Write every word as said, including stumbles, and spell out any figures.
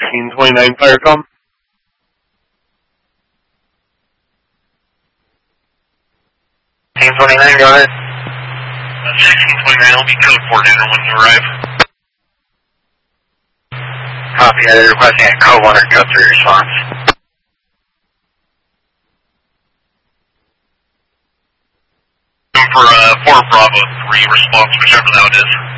sixteen twenty-nine Firecom. sixteen twenty-nine, go ahead. Uh, sixteen twenty-nine, it'll be code four dinner when you arrive. Copy, uh, they're requesting a code one or code three response. For uh, four Bravo three response, whichever that is.